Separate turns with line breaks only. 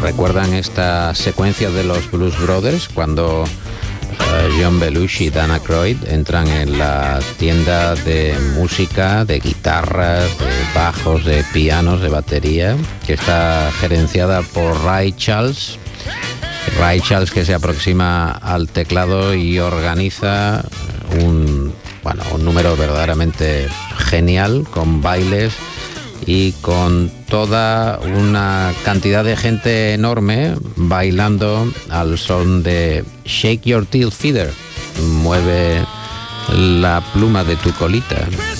recuerdan esta secuencia de los Blues Brothers cuando John Belushi y Dan Aykroyd entran en la tienda de música, de guitarras, de bajos, de pianos, de batería, que está gerenciada por Ray Charles. Ray Charles, que se aproxima al teclado y organiza un número verdaderamente genial, con bailes y con toda una cantidad de gente enorme bailando al son de Shake Your Tail Feather, mueve la pluma de tu colita.